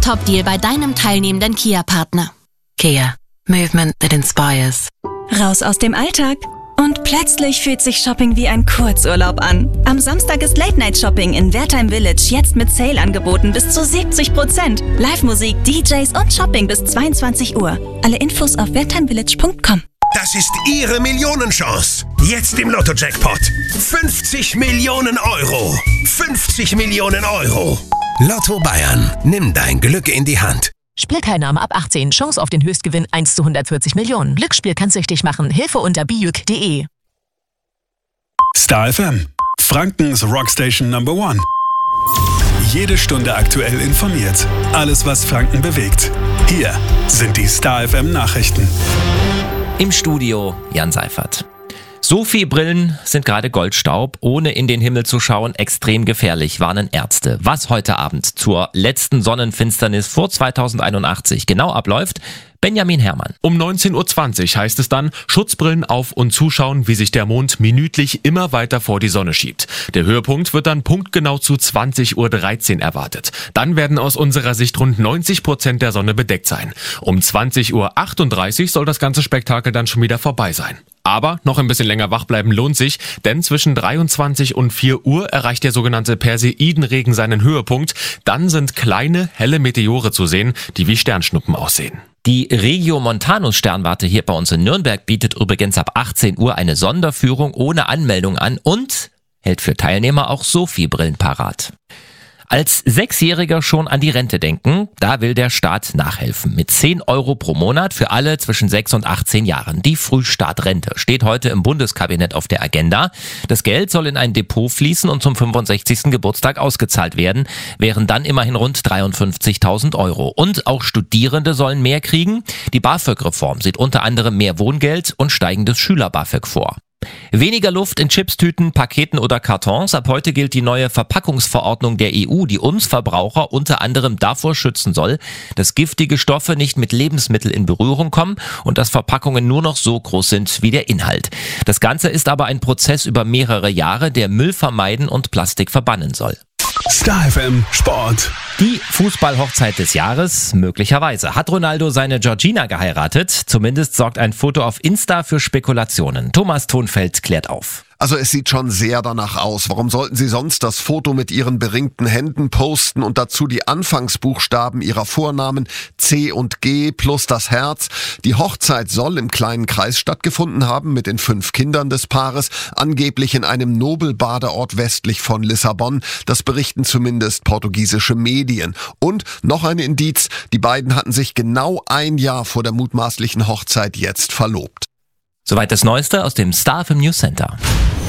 Top-Deal bei deinem teilnehmenden Kia-Partner. Kia. Movement that inspires. Raus aus dem Alltag. Und plötzlich fühlt sich Shopping wie ein Kurzurlaub an. Am Samstag ist Late-Night-Shopping in Wertheim Village jetzt mit Sale-Angeboten bis zu 70%. Live-Musik, DJs und Shopping bis 22 Uhr. Alle Infos auf wertheimvillage.com. Das ist Ihre Millionenchance. Jetzt im Lotto-Jackpot. 50 Millionen Euro. 50 Millionen Euro. Lotto Bayern. Nimm dein Glück in die Hand. Spielteilnahme ab 18. Chance auf den Höchstgewinn 1 zu 140 Millionen. Glücksspiel kann süchtig machen. Hilfe unter biüc.de. Star FM. Frankens Rockstation Number 1. Jede Stunde aktuell informiert. Alles, was Franken bewegt. Hier sind die Star FM Nachrichten. Im Studio Jan Seifert. Sophie-Brillen sind gerade Goldstaub. Ohne in den Himmel zu schauen, extrem gefährlich, warnen Ärzte. Was heute Abend zur letzten Sonnenfinsternis vor 2081 genau abläuft, Benjamin Herrmann. Um 19.20 Uhr heißt es dann, Schutzbrillen auf und zuschauen, wie sich der Mond minütlich immer weiter vor die Sonne schiebt. Der Höhepunkt wird dann punktgenau zu 20.13 Uhr erwartet. Dann werden aus unserer Sicht rund 90% der Sonne bedeckt sein. Um 20.38 Uhr soll das ganze Spektakel dann schon wieder vorbei sein. Aber noch ein bisschen länger wach bleiben lohnt sich, denn zwischen 23 und 4 Uhr erreicht der sogenannte Perseidenregen seinen Höhepunkt. Dann sind kleine, helle Meteore zu sehen, die wie Sternschnuppen aussehen. Die Regiomontanus-Sternwarte hier bei uns in Nürnberg bietet übrigens ab 18 Uhr eine Sonderführung ohne Anmeldung an und hält für Teilnehmer auch Sophie-Brillen parat. Als Sechsjähriger schon an die Rente denken, da will der Staat nachhelfen. Mit 10 Euro pro Monat für alle zwischen 6 und 18 Jahren. Die Frühstartrente steht heute im Bundeskabinett auf der Agenda. Das Geld soll in ein Depot fließen und zum 65. Geburtstag ausgezahlt werden, wären dann immerhin rund 53.000 Euro. Und auch Studierende sollen mehr kriegen. Die BAföG-Reform sieht unter anderem mehr Wohngeld und steigendes Schüler-BAföG vor. Weniger Luft in Chipstüten, Paketen oder Kartons. Ab heute gilt die neue Verpackungsverordnung der EU, die uns Verbraucher unter anderem davor schützen soll, dass giftige Stoffe nicht mit Lebensmitteln in Berührung kommen und dass Verpackungen nur noch so groß sind wie der Inhalt. Das Ganze ist aber ein Prozess über mehrere Jahre, der Müll vermeiden und Plastik verbannen soll. Star FM Sport. Die Fußballhochzeit des Jahres, möglicherweise. Hat Ronaldo seine Georgina geheiratet? Zumindest sorgt ein Foto auf Insta für Spekulationen. Thomas Thonfeld klärt auf. Also es sieht schon sehr danach aus. Warum sollten sie sonst das Foto mit ihren beringten Händen posten und dazu die Anfangsbuchstaben ihrer Vornamen C und G plus das Herz? Die Hochzeit soll im kleinen Kreis stattgefunden haben mit den 5 Kindern des Paares, angeblich in einem Nobelbadeort westlich von Lissabon. Das berichten zumindest portugiesische Medien. Und noch ein Indiz, die beiden hatten sich genau ein Jahr vor der mutmaßlichen Hochzeit jetzt verlobt. Soweit das Neueste aus dem Star FM News Center.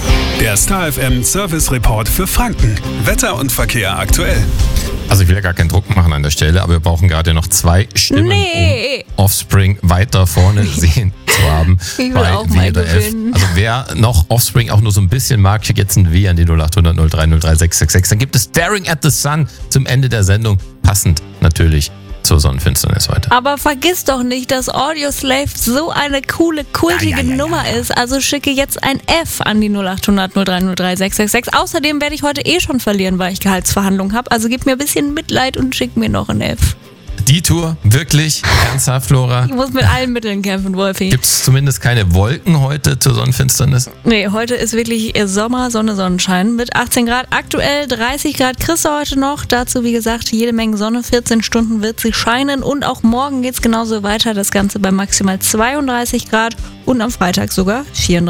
Der Star FM Service Report für Franken. Wetter und Verkehr aktuell. Also ich will ja gar keinen Druck machen an der Stelle, aber wir brauchen gerade noch 2 Stimmen, um Offspring weiter vorne sehen zu haben. Ich will auch mal gewinnen. Also wer noch Offspring auch nur so ein bisschen mag, schickt jetzt ein W an die 0800 03 03 666. Dann gibt es Staring at the Sun zum Ende der Sendung. Passend natürlich zur Sonnenfinsternis heute. Aber vergiss doch nicht, dass Audioslave so eine coole, kultige Nummer ist. Also schicke jetzt ein F an die 0800 03 03 666. Außerdem werde ich heute schon verlieren, weil ich Gehaltsverhandlungen habe. Also gib mir ein bisschen Mitleid und schick mir noch ein F. Die Tour, wirklich? Ernsthaft, Flora? Ich muss mit allen Mitteln kämpfen, Wolfi. Gibt es zumindest keine Wolken heute zur Sonnenfinsternis? Nee, heute ist wirklich Sommer, Sonne, Sonnenschein mit 18 Grad. Aktuell 30 Grad kriegst du heute noch. Dazu, wie gesagt, jede Menge Sonne. 14 Stunden wird sie scheinen. Und auch morgen geht's genauso weiter. Das Ganze bei maximal 32 Grad und am Freitag sogar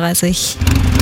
34.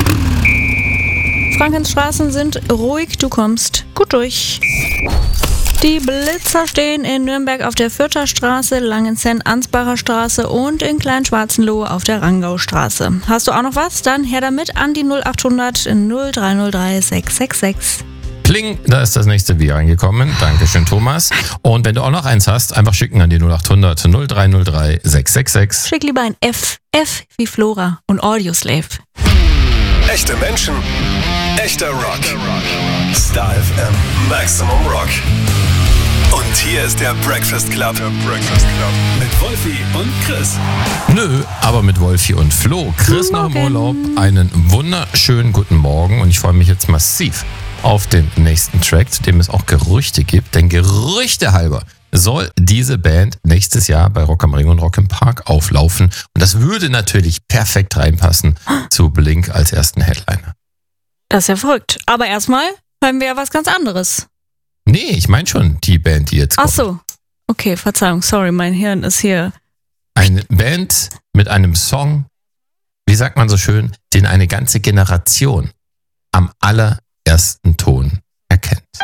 Frankens Straßen sind ruhig. Du kommst gut durch. Die Blitzer stehen in Nürnberg auf der Fürther Straße, Langenzenn, Ansbacher Straße und in Kleinschwarzenlohe auf der Rangaustraße. Hast du auch noch was? Dann her damit an die 0800 0303 666. Pling, da ist das nächste Video reingekommen. Dankeschön, Thomas. Und wenn du auch noch eins hast, einfach schicken an die 0800 0303 666. Schick lieber ein F. F wie Flora und Audioslave. Echte Menschen, echter Rock. Star FM Maximum Rock. Und hier ist der Breakfast Club. Mit Wolfi und Chris. Nö, aber mit Wolfi und Flo. Chris noch im Urlaub. Einen wunderschönen guten Morgen. Und ich freue mich jetzt massiv auf den nächsten Track, zu dem es auch Gerüchte gibt. Denn Gerüchte halber soll diese Band nächstes Jahr bei Rock am Ring und Rock im Park auflaufen. Und das würde natürlich perfekt reinpassen zu Blink als ersten Headliner. Das ist ja verrückt. Aber erstmal hören wir ja was ganz anderes. Nee, ich meine schon die Band, die jetzt kommt. Ach so. Okay, Verzeihung, sorry, mein Hirn ist hier. Eine Band mit einem Song, wie sagt man so schön, den eine ganze Generation am allerersten Ton